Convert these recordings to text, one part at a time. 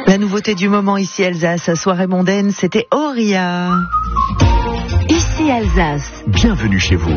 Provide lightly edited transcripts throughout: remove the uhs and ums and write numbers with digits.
La nouveauté du moment ici Alsace, soirée mondaine, c'était Auria. Ici Alsace. Bienvenue chez vous,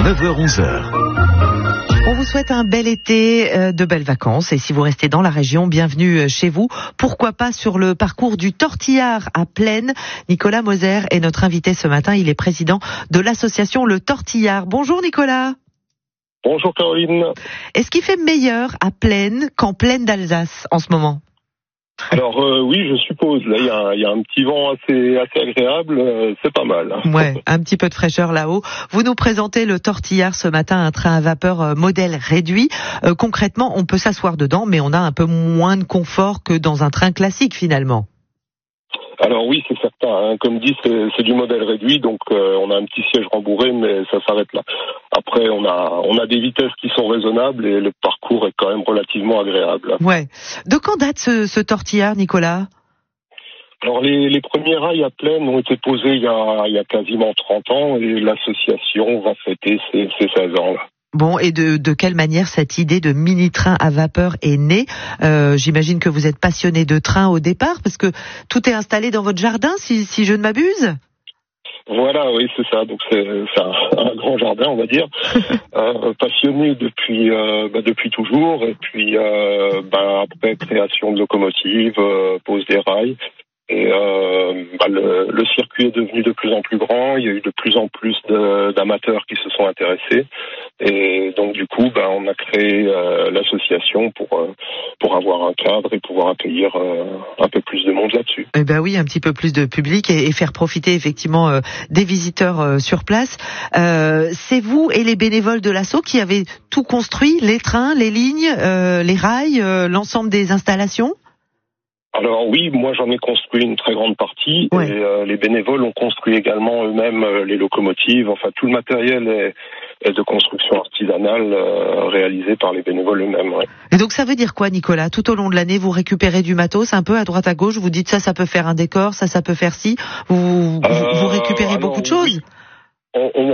9h-11h. On vous souhaite un bel été, de belles vacances. Et si vous restez dans la région, bienvenue chez vous. Pourquoi pas sur le parcours du Tortillard à Plaine. Nicolas Moser est notre invité ce matin. Il est président de l'association Le Tortillard. Bonjour Nicolas. Bonjour Caroline. Est-ce qu'il fait meilleur à Plaine qu'en Plaine d'Alsace en ce moment ? Alors oui, je suppose. Là, il y a un petit vent assez agréable. C'est pas mal. Ouais, un petit peu de fraîcheur là-haut. Vous nous présentez le Tortillard ce matin, un train à vapeur modèle réduit. Concrètement, on peut s'asseoir dedans, mais on a un peu moins de confort que dans un train classique finalement. Alors oui, c'est certain. Hein. Comme dit, c'est du modèle réduit, donc on a un petit siège rembourré, mais ça s'arrête là. Après, on a des vitesses qui sont raisonnables et le parcours est quand même relativement agréable. Ouais. De quand date ce Tortillard, Nicolas ? Alors les premiers rails à Plaine ont été posés il y a quasiment 30 ans et l'association va fêter ses 16 ans là. Bon, et de quelle manière cette idée de mini-train à vapeur est née ? J'imagine que vous êtes passionné de train au départ, parce que tout est installé dans votre jardin, si je ne m'abuse ? Voilà, oui, c'est ça. Donc c'est un grand jardin, on va dire. Passionné depuis toujours. Et puis après création de locomotives, pose des rails. Et le circuit est devenu de plus en plus grand. Il y a eu de plus en plus d'amateurs qui se sont intéressés. Et donc du coup, on a créé l'association pour avoir un cadre et pouvoir accueillir un peu plus de monde là-dessus. Eh ben oui, un petit peu plus de public et faire profiter effectivement des visiteurs sur place. C'est vous et les bénévoles de l'asso qui avez tout construit, les trains, les lignes, les rails, l'ensemble des installations ? Alors oui, moi j'en ai construit une très grande partie, ouais. Et les bénévoles ont construit également eux-mêmes les locomotives, enfin tout le matériel est de construction artisanale réalisé par les bénévoles eux-mêmes. Ouais. Et donc ça veut dire quoi, Nicolas ? Tout au long de l'année, vous récupérez du matos un peu à droite à gauche, vous dites ça peut faire un décor, ça peut faire ci, vous récupérez beaucoup de choses ? Oui.